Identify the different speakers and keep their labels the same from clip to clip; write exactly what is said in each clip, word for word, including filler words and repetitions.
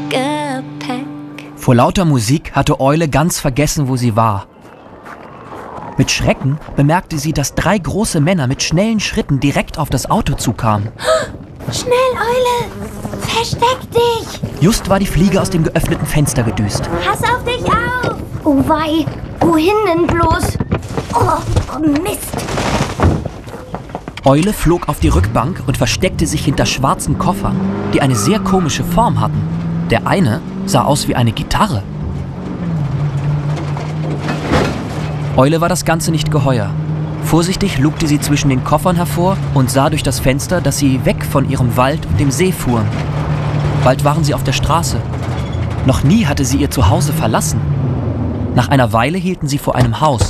Speaker 1: Gepäck.
Speaker 2: Vor lauter Musik hatte Eule ganz vergessen, wo sie war. Mit Schrecken bemerkte sie, dass drei große Männer mit schnellen Schritten direkt auf das Auto zukamen.
Speaker 1: Schnell, Eule! Versteck dich!
Speaker 2: Just war die Fliege aus dem geöffneten Fenster gedüst.
Speaker 1: Pass auf dich auf! Oh wei, wohin denn bloß? Oh, oh Mist!
Speaker 2: Eule flog auf die Rückbank und versteckte sich hinter schwarzen Koffern, die eine sehr komische Form hatten. Der eine sah aus wie eine Gitarre. Eule war das Ganze nicht geheuer. Vorsichtig lugte sie zwischen den Koffern hervor und sah durch das Fenster, dass sie weg von ihrem Wald und dem See fuhren. Bald waren sie auf der Straße. Noch nie hatte sie ihr Zuhause verlassen. Nach einer Weile hielten sie vor einem Haus.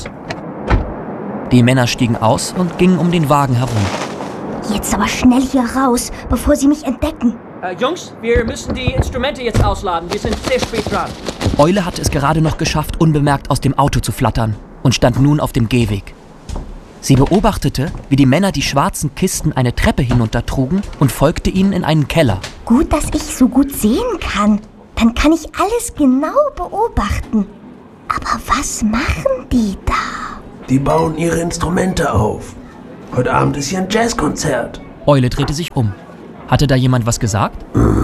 Speaker 2: Die Männer stiegen aus und gingen um den Wagen herum.
Speaker 1: Jetzt aber schnell hier raus, bevor sie mich entdecken.
Speaker 3: Äh, Jungs, wir müssen die Instrumente jetzt ausladen. Wir sind sehr spät dran.
Speaker 2: Eule hatte es gerade noch geschafft, unbemerkt aus dem Auto zu flattern und stand nun auf dem Gehweg. Sie beobachtete, wie die Männer die schwarzen Kisten eine Treppe hinuntertrugen und folgte ihnen in einen Keller.
Speaker 1: Gut, dass ich so gut sehen kann. Dann kann ich alles genau beobachten. Aber was machen die da?
Speaker 4: Die bauen ihre Instrumente auf. Heute Abend ist hier ein Jazzkonzert.
Speaker 2: Eule drehte sich um. Hatte da jemand was gesagt?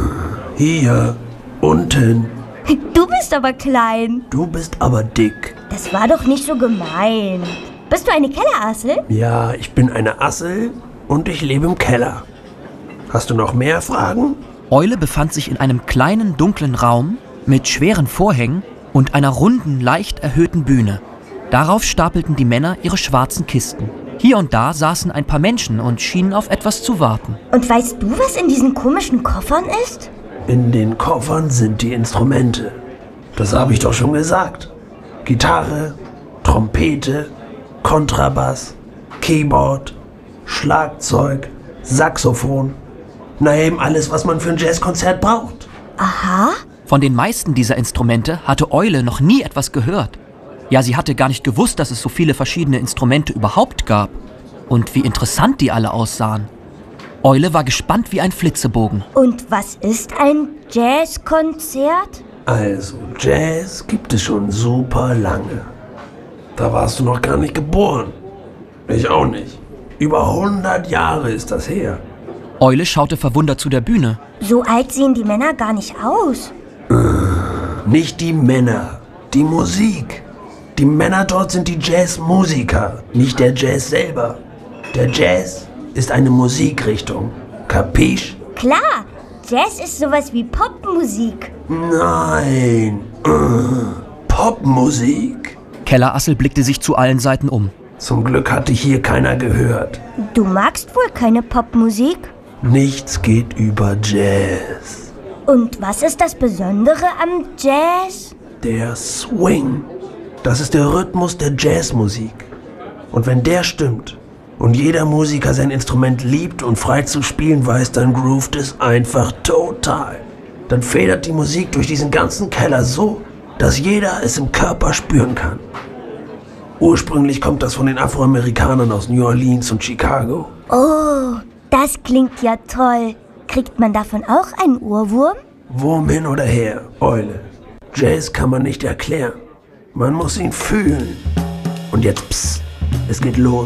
Speaker 4: Hier, unten.
Speaker 1: Du bist aber klein.
Speaker 4: Du bist aber dick.
Speaker 1: Das war doch nicht so gemein. Bist du eine Kellerassel?
Speaker 4: Ja, ich bin eine Assel und ich lebe im Keller. Hast du noch mehr Fragen?
Speaker 2: Eule befand sich in einem kleinen, dunklen Raum mit schweren Vorhängen und einer runden, leicht erhöhten Bühne. Darauf stapelten die Männer ihre schwarzen Kisten. Hier und da saßen ein paar Menschen und schienen auf etwas zu warten.
Speaker 1: Und weißt du, was in diesen komischen Koffern ist?
Speaker 4: In den Koffern sind die Instrumente. Das habe ich doch schon gesagt. Gitarre, Trompete, Kontrabass, Keyboard, Schlagzeug, Saxophon. Na eben alles, was man für ein Jazzkonzert braucht.
Speaker 1: Aha.
Speaker 2: Von den meisten dieser Instrumente hatte Eule noch nie etwas gehört. Ja, sie hatte gar nicht gewusst, dass es so viele verschiedene Instrumente überhaupt gab. Und wie interessant die alle aussahen. Eule war gespannt wie ein Flitzebogen.
Speaker 1: Und was ist ein Jazzkonzert?
Speaker 4: Also, Jazz gibt es schon super lange. Da warst du noch gar nicht geboren. Ich auch nicht. Über hundert Jahre ist das her.
Speaker 2: Eule schaute verwundert zu der Bühne.
Speaker 1: So alt sehen die Männer gar nicht aus.
Speaker 4: Nicht die Männer, die Musik. Die Männer dort sind die Jazzmusiker, nicht der Jazz selber. Der Jazz ist eine Musikrichtung. Kapisch?
Speaker 1: Klar, Jazz ist sowas wie Popmusik.
Speaker 4: Nein. Popmusik?
Speaker 2: Kellerassel blickte sich zu allen Seiten um.
Speaker 4: Zum Glück hatte hier keiner gehört.
Speaker 1: Du magst wohl keine Popmusik?
Speaker 4: Nichts geht über Jazz.
Speaker 1: Und was ist das Besondere am Jazz?
Speaker 4: Der Swing. Das ist der Rhythmus der Jazzmusik. Und wenn der stimmt und jeder Musiker sein Instrument liebt und frei zu spielen weiß, dann groovt es einfach total. Dann federt die Musik durch diesen ganzen Keller so, dass jeder es im Körper spüren kann. Ursprünglich kommt das von den Afroamerikanern aus New Orleans und Chicago.
Speaker 1: Oh, das klingt ja toll. Kriegt man davon auch einen Ohrwurm?
Speaker 4: Wurm hin oder her, Eule. Jazz kann man nicht erklären. Man muss ihn fühlen. Und jetzt, psst, es geht los.